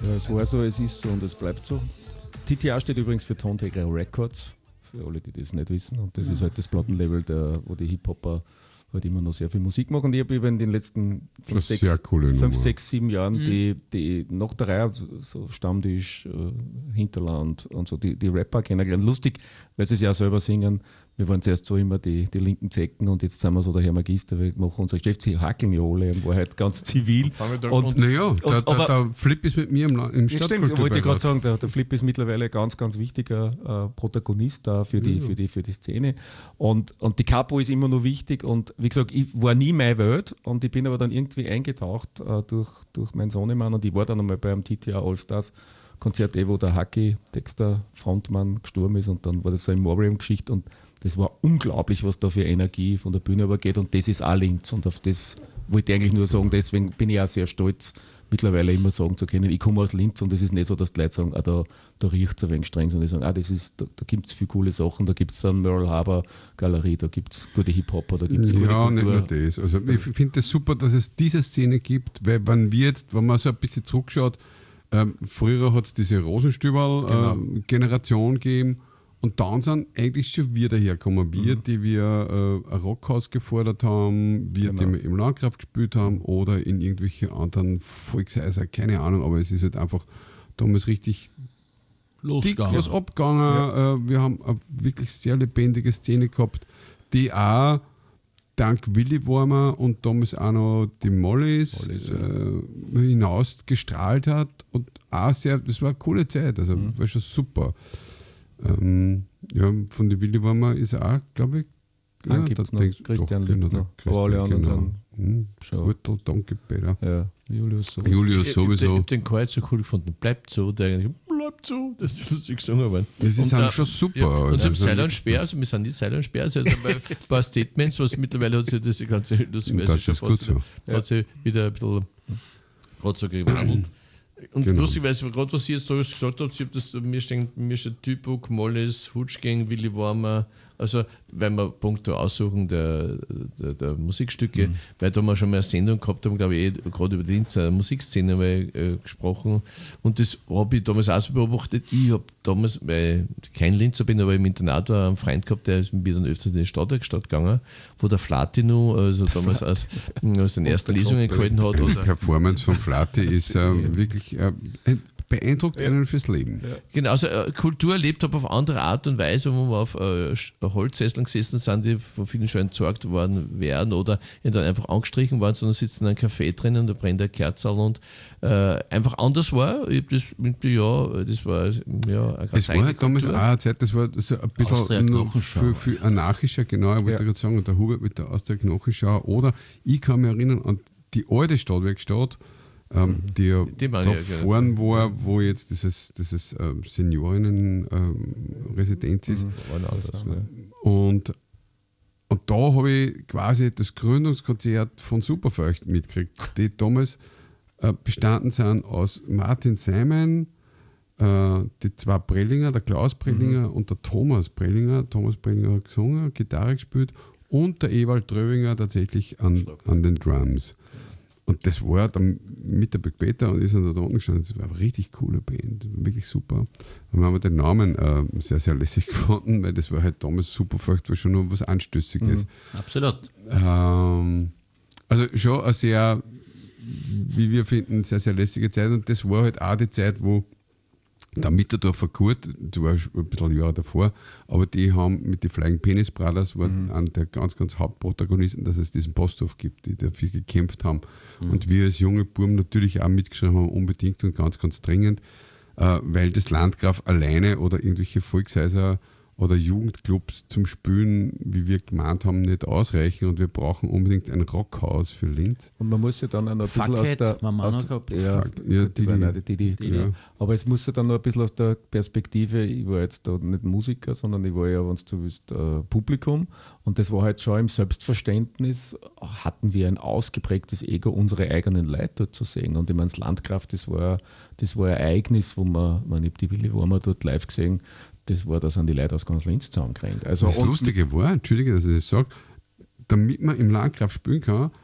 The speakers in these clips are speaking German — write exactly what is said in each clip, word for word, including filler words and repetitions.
Ja, es war so, es ist so und es bleibt so. T T A steht übrigens für Tonträger Records, für alle, die das nicht wissen. Und das ja. ist halt das Plattenlabel, der, wo die Hip-Hopper halt immer noch sehr viel Musik machen. Und ich habe in den letzten fünf, sechs, sieben Jahren mhm. die, die nach der Reihe, so Stammtisch, äh, Hinterland und so, die, die Rapper kennengelernt. Lustig, weil sie es ja auch selber singen. Wir waren zuerst so immer die, die linken Zecken und jetzt sind wir so der Herr Magister, wir machen unser Geschäft, sie hackeln ja alle und war halt ganz zivil. Und, naja, und, der, der, der Flip ist mit mir im, im Stadtkulturbeirat. Stimmt, wollte ich gerade sagen, der, der Flip ist mittlerweile ein ganz, ganz wichtiger äh, Protagonist da für die, ja. für die, für die Szene. Und, und die Capo ist immer noch wichtig und wie gesagt, ich war nie meine Welt und ich bin aber dann irgendwie eingetaucht äh, durch, durch meinen Sohnemann und ich war dann einmal beim T T A All-Stars Konzert, wo der Haki, Dexter, Frontmann, gestorben ist und dann war das so eine Morbarium-Geschichte und das war unglaublich, was da für Energie von der Bühne übergeht und das ist auch Linz und auf das wollte ich eigentlich nur sagen, deswegen bin ich auch sehr stolz, mittlerweile immer sagen zu können, ich komme aus Linz und es ist nicht so, dass die Leute sagen, ah, da, da riecht es ein wenig streng, sondern die sagen, ah, das ist, da, da gibt es viele coole Sachen, da gibt es eine Merle Harbour Galerie, da gibt es gute Hip-Hopper, da gibt es gute ja, Kultur. Ja, nicht nur das. Also ich finde es das super, dass es diese Szene gibt, weil wenn wir jetzt, wenn man so ein bisschen zurückschaut, ähm, früher hat es diese Rosenstüberl-Generation genau. äh, gegeben. Und dann sind eigentlich schon wir dahergekommen. Wir, mhm. die wir äh, ein Rockhaus gefordert haben, wir, genau. die wir im Landgraf gespielt haben oder in irgendwelche anderen Volkshäuser, keine Ahnung, aber es ist halt einfach damals richtig dick was abgegangen. Ja. Äh, wir haben eine wirklich sehr lebendige Szene gehabt, die auch dank Willi Warmer und damals auch noch die Mollys, Mollys ja. äh, hinaus gestrahlt hat und auch sehr, das war eine coole Zeit, also mhm. war schon super. Ähm, ja, von den Willi Warmer ist er auch, glaube ich. Ja, gibt es noch denkst, Christian Lindner. Aber alle anderen genau. sind hm, Gürtel, danke, Peter. Ja, Julius sowieso. Julius sowieso. Ich, ich, ich habe den Chor so cool gefunden. Bleibt so, der bleibt so, das ist lustig gesungen worden. Das ist und, schon super. Ja, und also im Seil und Speer, also wir sind nicht Seil und Speer, also ein paar Statements, was mittlerweile hat sich das ganze lustigerweise das ist gut so. Hat sich wieder ein bisschen gerade so gewandelt. Und genau. lustigerweise, gerade was ihr jetzt da gesagt habt, ich hab das, mir steht mir steht Typuk, Mollis, Hutschgang, Willi Warmer, also wenn wir Punkte aussuchen der, der, der Musikstücke, mhm. weil da haben wir schon mal eine Sendung gehabt haben, glaube ich, eh, gerade über die Linzer Musikszene mal, äh, gesprochen und das habe ich damals auch so beobachtet. Ich habe damals, weil ich kein Linzer bin, aber im Internat war ein Freund gehabt, der ist mit mir dann öfter in die Stadtwerkstatt gegangen, wo der Flatino, also der damals aus, aus den ersten Lesungen gehalten hat. Die oder Performance von Flati ist äh, wirklich äh, beeindruckt ja. einen fürs Leben. Ja. Genau, also äh, Kultur lebt aber auf andere Art und Weise, wo wir auf äh, Holzsesseln gesessen sind, die von vielen schon entsorgt worden wären oder dann einfach angestrichen waren, sondern sitzen in einem Café drinnen und da brennt eine Kerze und äh, einfach anders war. Ich das, ja, das war ja eine Das war halt damals auch eine Zeit, das war so ein bisschen noch viel, viel anarchischer, genau, ich wollte ja. gerade sagen, der Hubert mit der Austria Knochenschau oder ich kann mich erinnern an die alte Stadtwerkstatt, Ähm, mhm. die ja die da ja, vorn genau. war, wo jetzt dieses, dieses ähm, Seniorinnen-Residenz ähm, ist. Mhm. Alles, ja. Und, und da habe ich quasi das Gründungskonzert von Superfeucht mitgekriegt, die damals äh, bestanden sind aus Martin Seimen, äh, die zwei Prellinger, der Klaus Prellinger mhm. und der Thomas Prellinger. Thomas Prellinger hat gesungen, Gitarre gespielt und der Ewald Tröbinger tatsächlich an, an den Drums. Und das war dann mit der Big Peter und ist dann da unten gestanden. Das war eine richtig coole Band, wirklich super. Und wir haben den Namen äh, sehr, sehr lässig gefunden, weil das war halt damals Superfeucht, war schon noch was Anstößiges. Mhm, absolut. Ähm, also schon eine sehr, wie wir finden, sehr, sehr lässige Zeit. Und das war halt auch die Zeit, wo der Mitterdorfer Kurt, das war schon ein bisschen Jahre davor, aber die haben mit den Flying Penis Brothers, war mhm. einer der ganz, ganz Hauptprotagonisten, dass es diesen Posthof gibt, die dafür gekämpft haben. Mhm. Und wir als junge Buben natürlich auch mitgeschrieben haben, unbedingt und ganz, ganz dringend, äh, weil das Landgraf alleine oder irgendwelche Volkshäuser oder Jugendclubs zum Spielen, wie wir gemeint haben, nicht ausreichen und wir brauchen unbedingt ein Rockhaus für Linz. Und man muss ja dann ein bisschen aus der... Aus der ja, ja, die, die, die, die, die, ja. Aber es muss ja dann noch ein bisschen aus der Perspektive, ich war jetzt da nicht Musiker, sondern ich war ja, wenn du willst, äh, Publikum und das war halt schon im Selbstverständnis, hatten wir ein ausgeprägtes Ego, unsere eigenen Leute dort zu sehen. Und ich meine, das Landgraf, das war, das war ein Ereignis, wo man, man ich habe die Willi Warmer dort live gesehen, das war, da sind die Leute aus ganz Linz zusammengerannt. Also das Lustige war, entschuldige, dass ich das sage, damit man im Landgraf spielen kann,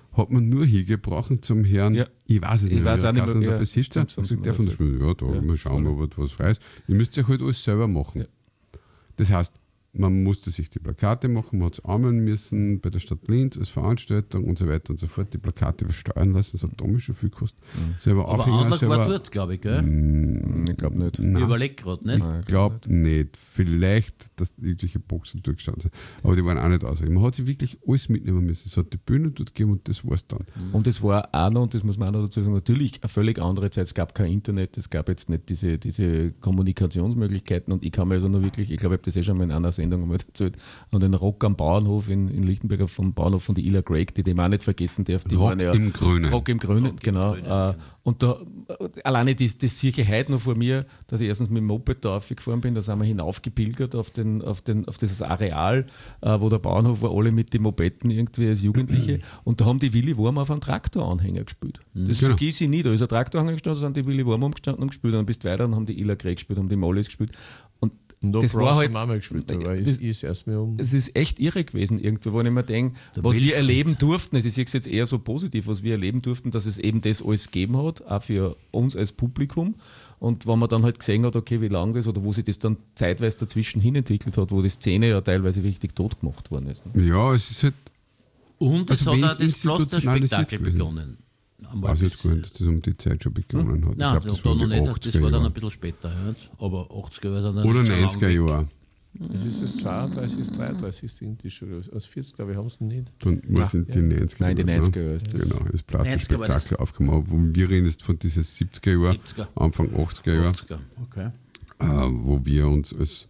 hat man nur hingebrochen zum Herrn, Ja. ich weiß es Ich nicht, weiß auch nicht mehr, der ja, Besitzer, stimmt, und stimmt, sagt, der von der stimmt. Schule, ja, da Ja, mal schauen wir, voll. was weiß. Ihr müsst euch halt alles selber machen. Ja. Das heißt, man musste sich die Plakate machen, man hat es anmelden müssen bei der Stadt Linz als Veranstaltung und so weiter und so fort, die Plakate versteuern lassen, das hat damals schon viel gekostet. Mhm. Selber Aber Aufhänger, Anlag war selber, dort, glaube ich, gell? Mm, Ich glaube nicht. Ich nein. überlege gerade nicht. Nein, Ich glaube nicht. Vielleicht, dass irgendwelche Boxen durchgestanden sind. Aber die waren auch nicht aus. Man hat sich wirklich alles mitnehmen müssen. Es hat die Bühne dort gegeben und das war's dann. Und es war auch noch, und das muss man auch noch dazu sagen, natürlich eine völlig andere Zeit. Es gab kein Internet, es gab jetzt nicht diese, diese Kommunikationsmöglichkeiten. Und ich kann mir also noch wirklich, ich glaube, ich habe das eh schon mal in einer Sendung einmal erzählt, an den Rock am Bauernhof in, in Lichtenberg, vom Bauernhof von der Ila Craig, die dem auch nicht vergessen darf. Die Rock waren ja, im Grünen. Rock im Grünen, genau. Äh, und da, alleine das, das sehe ich heute noch vor mir, dass ich erstens mit dem Moped da aufgefahren bin, da sind wir hinaufgepilgert auf, den, auf, den, auf dieses Areal, äh, wo der Bauernhof war, alle mit den Mopeden irgendwie als Jugendliche. Und da haben die Willi Worm auf einem Traktoranhänger gespielt. Das Genau. vergiss ich nie. Da ist ein Traktoranhänger gestanden, da sind die Willi Worm umgestanden und gespielt. Und dann bist du weiter und haben die Ila Craig gespielt, haben die Mollis gespielt. Und No das war halt, Mama gespielt, aber das- ich ist erst mal um. es ist echt irre gewesen irgendwo, wo ich mir denke, Der was wir Wilfried. erleben durften, es ist jetzt eher so positiv, was wir erleben durften, dass es eben das alles gegeben hat, auch für uns als Publikum. Und wenn man dann halt gesehen hat, okay, wie lange das oder wo sich das dann zeitweise dazwischen hin entwickelt hat, wo die Szene ja teilweise richtig tot gemacht worden ist. Ja, es ist halt, Und es Also hat wenig auch das institutionalisiert Pflasterspektakel gewesen. begonnen. Einmal weiß bis- jetzt gar nicht, dass das um die Zeit schon begonnen hat. Ich Nein, glaube, das, das waren noch die nicht, das achtziger war dann ein Jahre. bisschen später. Ja. Aber achtziger Jahre sind dann Oder nicht so lang neunziger weg. Jahre. Es ist das zweiunddreißig, dreiunddreißig sind die schon. Aus vierzig, glaube ich, haben sie nicht. Dann was sind die neunziger Nein, die Jahre, neunziger ne? Jahre ist das. Genau, das neunziger war das. Platzspektakel aufgekommen. Wo wir reden jetzt von diesen siebziger Jahren, siebziger. Anfang achtziger Jahre, achtziger, okay. äh, wo wir uns als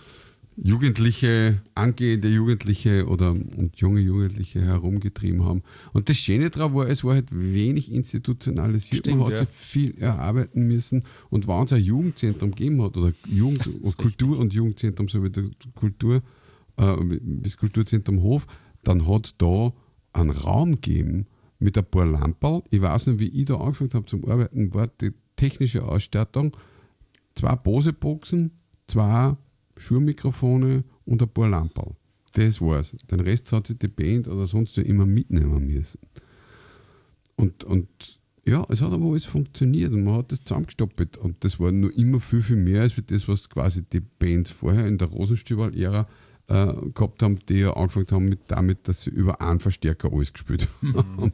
Jugendliche, angehende Jugendliche oder und junge Jugendliche herumgetrieben haben. Und das Schöne daran war, es war halt wenig institutionalisiert. Stimmt, Man hat ja. sich viel erarbeiten müssen. Und wenn es ein Jugendzentrum gegeben hat, oder Jugend, Kultur- und Jugendzentrum, so wie der Kultur, äh, wie das Kulturzentrum Hof, dann hat da einen Raum gegeben mit ein paar Lamperl. Ich weiß nicht, wie ich da angefangen habe zum Arbeiten, war die technische Ausstattung, zwei Bose-Boxen, zwei Schurmikrofone und ein paar Lamperl. Das war's. Den Rest hat sich die Band oder sonst wer immer mitnehmen müssen. Und, und ja, es hat aber alles funktioniert und man hat das zusammengestoppelt. Und das war nur immer viel, viel mehr als das, was quasi die Bands vorher in der Rosenstübel-Ära äh, gehabt haben, die ja angefangen haben mit damit, dass sie über einen Verstärker alles gespielt haben.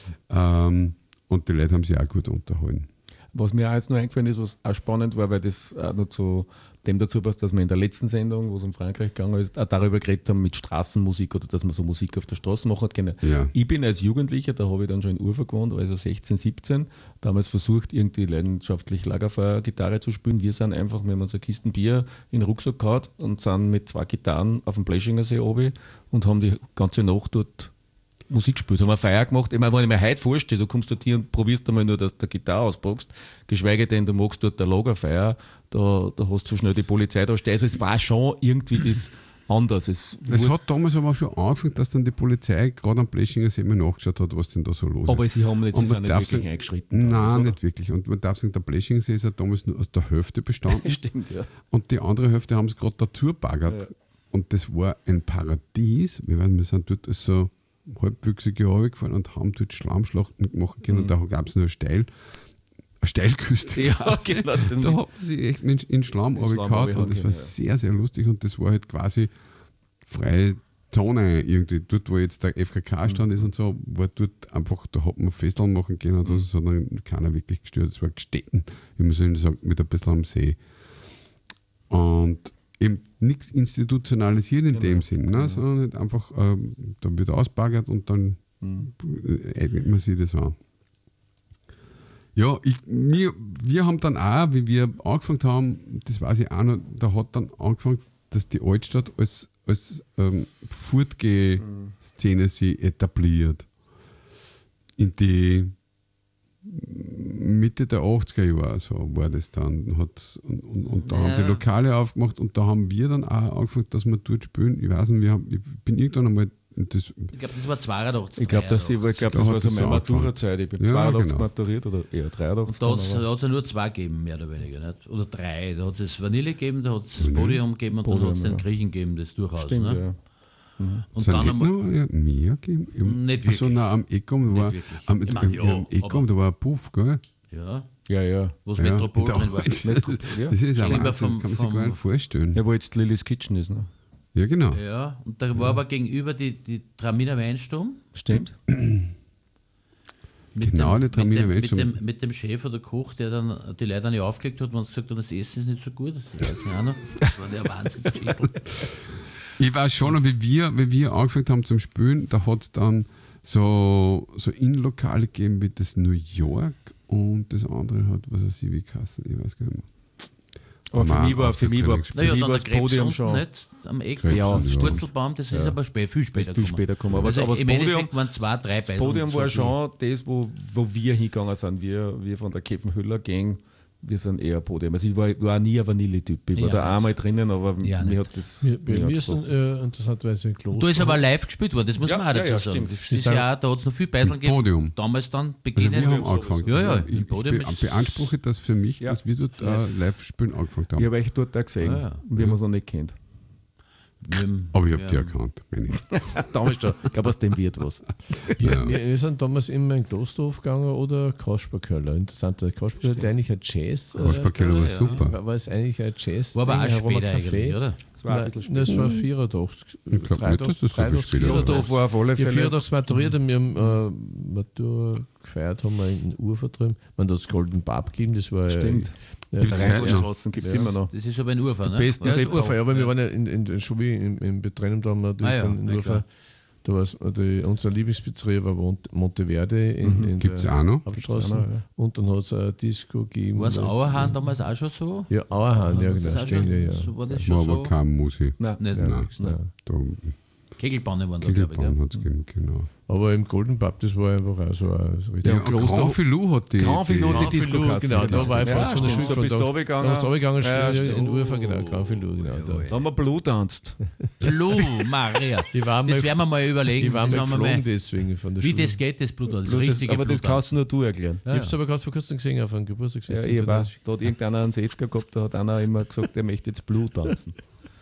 ähm, und die Leute haben sich auch gut unterhalten. Was mir auch jetzt noch eingefallen ist, was auch spannend war, weil das auch noch zu dem dazu passt, dass wir in der letzten Sendung, wo es um Frankreich gegangen ist, auch darüber geredet haben mit Straßenmusik oder dass man so Musik auf der Straße machen hat können. Ja. Ich bin als Jugendlicher, da habe ich dann schon in Ufer gewohnt, also sechzehn, siebzehn, damals versucht, irgendwie leidenschaftlich Lagerfeuer-Gitarre zu spielen. Wir sind einfach, wir haben uns eine Kisten Bier in den Rucksack gehauen und sind mit zwei Gitarren auf dem Bleschinger See oben und haben die ganze Nacht dort Musik gespielt, haben eine Feier gemacht. Ich meine, wenn ich mir heute vorstelle, du kommst dort hier und probierst einmal nur, dass du die Gitarre auspackst, geschweige denn, du magst dort eine Lagerfeier, da, da hast du schnell die Polizei da stehen. Also es war schon irgendwie das anders. Es Es wurde- hat damals aber schon angefangen, dass dann die Polizei gerade am Bleschinger See mal nachgeschaut hat, was denn da so los aber ist. sie haben nicht, sie Und man sind nicht darf wirklich sagen- eingeschritten. Nein, damals, oder? nicht wirklich. Und man darf sagen, der Bleschinger See ist ja damals nur aus der Hälfte bestanden Stimmt, ja. und die andere Hälfte haben es gerade dazu baggert. Ja. Und das war ein Paradies. Wir, waren, wir sind dort als so halbwüchsige Jahre gefahren und haben dort Schlammschlachten machen können. Mhm. Und da gab es nur eine, Steil, eine Steilküste. Ja, genau. Da hat man sich echt in, in Schlamm In Schlamm runtergehauen und das runtergehauen, war ja. sehr, sehr lustig und das war halt quasi freie Zone irgendwie. Dort, wo jetzt der F K K-Stand ist und so, war dort einfach, da hat man Festeln machen können und so, das hat dann keiner wirklich gestört. Es war gestanden, wie man so sagt, mit ein bisschen am See. Und eben nichts institutionalisiert in Genau. dem Sinn, ne? Sondern halt einfach, ähm, da wird ausbaggert und dann Mhm. eignet man sich das an. Ja, ich, wir, wir haben dann auch, wie wir angefangen haben, das weiß ich auch noch, da hat dann angefangen, dass die Altstadt als, als ähm, Fortgeh-Szene sie etabliert. In die Mitte der achtziger Jahre so war das dann. Hat, und, und, und da Ja. haben die Lokale aufgemacht und da haben wir dann auch angefangen, dass wir dort spielen. Ich weiß nicht, wir haben, ich bin irgendwann einmal das, Ich glaube, das war zweiundachtzig. Ich glaube, das, ich glaub, Da das hat war so das meine so angefangen. Matura-Zeit. Ich bin Ja, zweiundachtzig genau. maturiert oder eher dreiundachtzig. Da hat es dann, aber- ja nur zwei gegeben, mehr oder weniger. Nicht? Oder drei. Da hat es das Vanille gegeben, da hat es das Vanille. Podium gegeben und dann Podium, hat es den ja. Griechen gegeben, das durchaus. Stimmt, ne? ja. Und Sein dann einmal, Ecken, ja, mehr gegeben? Im, Nicht Achso, wirklich. nein, am Eckom war, wirklich. am, Ich am, mein, ja, am Eckom, aber- da war ein Puff, gell? ja, Ja, ja. wo es Ja, Metropol da- drin war. das, ja. das ist ein Lieber Wahnsinn, vom- das kann man sich vom- gar nicht vorstellen. Ja, wo jetzt Lily's Kitchen ist, ne? Ja, genau. Ja, und da war aber gegenüber die, die Traminer Weinsturm. Stimmt. Mit Genau, dem, die Traminer mit, dem, mit, Weinsturm. dem, mit dem Chef oder Koch, der dann die Leute nicht aufgelegt hat, wenn sie gesagt haben, das Essen ist nicht so gut. Das weiß ich auch noch. Das war der Wahnsinnsgeschichte. Ich weiß schon, noch, wie wir, wie wir angefangen haben zum Spielen, da hat es dann so, so Innenlokale gegeben wie das New York und das andere hat, was weiß ich, wie geheißen, ich weiß gar nicht mehr. Aber für Mann, mich war, auf für der mich war, Training für Naja, mich dann war der das Krebs Podium unten schon nicht, am Eck. Krebs Ja, und Sturzelbaum, das ist aber spät, viel später viel gekommen. später gekommen. Aber, Also aber das im Podium, Endeffekt waren zwei, drei das Beiseln. Podium war so schon das, wo, wo wir hingegangen sind. Wir, wir von der Kepfenhüller-Gang, wir sind eher Podium. Also ich war, war nie ein Vanilletyp. Ich war Ja, da nicht. einmal drinnen, aber Ja, mir nicht. hat das. Wir, bei mir mir hat's sind gefallen. äh, interessanterweise in Kloster. Da ist aber live gespielt worden, das muss Ja, man auch dazu ja, ja, sagen. stimmt. Das Die ist sind- ja auch, da hat es noch viel Beiseln Mit gegeben. Podium. Damals dann Also beginnen. wir haben angefangen. Ja, ja, ich im ich Podium be ist- beanspruche das für mich, Ja. dass wir dort äh, Live-Spielen angefangen Ich haben. habe euch dort auch gesehen, Ah, ja. wie man es noch nicht kennt. Mit dem- Aber ich habe ja. die erkannt, meine ich. Damals schon. Ich glaube, aus dem wird was. Wir, wir, wir sind damals immer in Klosterhof gegangen oder Kasperkeller. Interessant, der Kasperkeller hat eigentlich ein Jazz. Äh, Kasperkeller war ja. super. war, war es eigentlich ein Jazz? War aber auch herum ein später Café? eigentlich, oder? Das war ein Nein, bisschen das später. war vierundachtzig. Ich glaube nicht, dass das so viel später war. Klosterhof war auf alle Ja, Fälle. vierundachtzig maturiert und wir haben äh, Matur gefeiert, haben wir in Ufer drüben. Man hat das Golden Pub gegeben, das war Stimmt. ja, Gibt's ja, heute ja, noch? Straßen gibt es Ja. immer noch. Das ist aber in Ufer, Die ne? besten ja, das Rebhauer. Ufer, ja, aber wir waren ja in, in der Schule im, im Betrennung, da haben wir natürlich Ah ja, dann in na Ufer. klar. Da war's, die, unsere Lieblingspizzeria war Mont- Monteverde in, in Gibt es der auch noch? Hauptstraße. Gibt's auch noch, ja. Und dann hat es eine Disco gegeben. War es Und- Auerhahn damals auch schon so? Ja, Auerhahn, ja, Ist das genau. auch Stimmt, schon, ja, ja. So war das War schon aber so? keine Musik. Nein. Nicht Ja, wirklich, ne? nein. Da Kegelbahnen waren da, glaube ich. Kegelbahn Gell? hat es gegeben, genau. Aber im Golden Pub, das war einfach auch so ein so richtig. Ja, Kloster- Grand Filou hat die. Grand Filou, die Grand Disco Filou, Kasse. genau, da war ich Ja, fast von der stimmt, Schule so bist von du da. runtergegangen. Da bist du runtergegangen, Ja, ja, stimmt. in Ufer, genau, Grand Filou, genau. Da. Da haben wir Blue tanzt. Blue, Maria. Ich war Das mal, werden wir mal überlegen. ich war das mal haben wir geflogen mal, deswegen von der wie Schule. das geht, das Blut. Das Blue, das, richtige aber das Blut. kannst nur du erklären. Ich habe es aber gerade vor kurzem gesehen auf einem Geburtstagsfest. Ja, in ich war, Tönnies. da hat irgendeiner einen Setzger gehabt, da hat einer immer gesagt, er möchte jetzt Blue tanzen.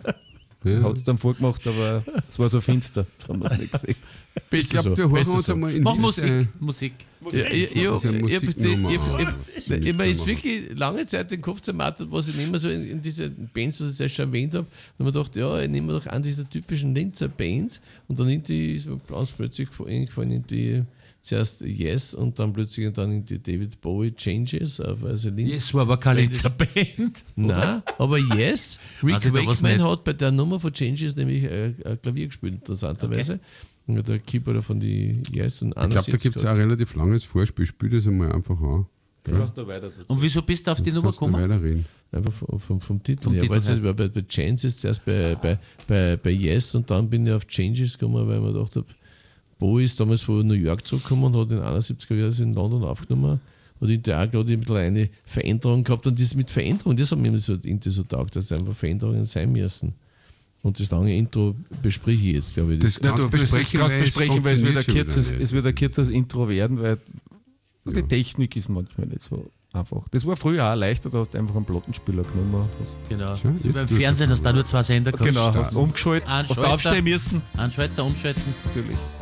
Ja. Hat es dann vorgemacht, aber es war so finster. Das haben wir es nicht gesehen. Ich Besser glaube, so, wir hören besser uns so. einmal in Mach Hilfe- Musik. Musik. Ja, ich, ich, Das ist eine ich, ich, ich, Musiknummer, ich, aber ich, das ist ich, nicht ich, mir ist gemacht. wirklich lange Zeit den Kopf zermartert, was ich nicht mehr so in, in diese Bands, was ich jetzt schon erwähnt habe, und man dachte, ja, ich nehme doch an diese typischen Linzer Bands und dann irgendwie ist mir ganz plötzlich eingefallen, irgendwie zuerst Yes und dann plötzlich dann irgendwie David Bowie Changes auf also Linz. Das war aber keine Linzer Band. Nein, aber Yes, Rick Weiß ich da was Wakeman nicht. hat bei der Nummer von Changes nämlich äh, äh, Klavier gespielt, interessanterweise. Und der Keyboarder von die Yes und Ich glaube, da gibt es auch ein relativ langes Vorspiel. Spiel das einmal einfach an. Du kannst da weiter dazu. Und wieso bist du auf die Nummer Kannst du gekommen? weiterreden. Einfach vom, vom, vom Titel Vom her. Titel Aber jetzt her. war bei, bei Chances zuerst bei, bei, bei, bei Yes und dann bin ich auf Changes gekommen, weil ich mir gedacht habe, Bowie ist damals von New York zurückgekommen und hat in den einundsiebziger Jahren in London aufgenommen. Hat in der auch gerade ein bisschen eine Veränderung gehabt und das mit Veränderung, das hat mir immer so, irgendwie so taugt, dass einfach Veränderungen sein müssen. Und das lange Intro bespreche ich jetzt, glaube ich. Das Das, Ja, kannst du du kannst besprechen, kannst weil es besprechen, weil es wird, ein funktioniert schon wieder kurzes, nicht. es wird ein kurzes Intro werden, weil die Technik ist manchmal nicht so einfach. Das war früher auch leichter, da hast du einfach einen Plattenspieler genommen. Hast, Genau. Schau, So jetzt beim wird's Fernsehen, dass da nur zwei Sender kommen. genau, hast umgeschaltet, Ein hast Schalter. aufstehen müssen. Anschalter, umschalten. Natürlich.